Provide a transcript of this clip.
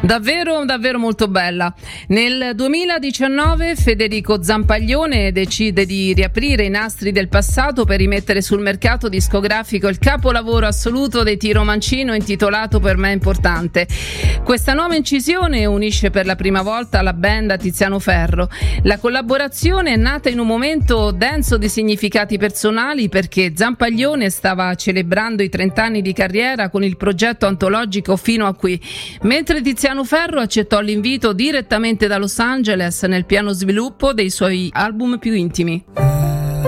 Davvero molto bella. Nel 2019 Federico Zampaglione decide di riaprire i nastri del passato per rimettere sul mercato discografico il capolavoro assoluto dei Tiro Mancino intitolato Per me importante. Questa nuova incisione unisce per la prima volta la band a Tiziano Ferro. La collaborazione è nata in un momento denso di significati personali perché Zampaglione stava celebrando i 30 anni di carriera con il progetto antologico Fino a qui, mentre Tiziano Ferro accettò l'invito direttamente da Los Angeles nel piano sviluppo dei suoi album più intimi.